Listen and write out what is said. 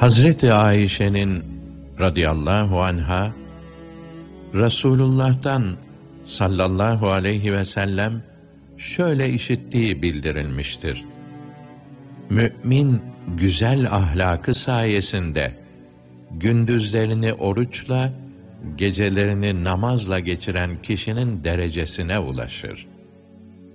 Hazreti Ayşe'nin radıyallahu anha, Resulullah'tan sallallahu aleyhi ve sellem şöyle işittiği bildirilmiştir. Mümin güzel ahlakı sayesinde gündüzlerini oruçla, gecelerini namazla geçiren kişinin derecesine ulaşır.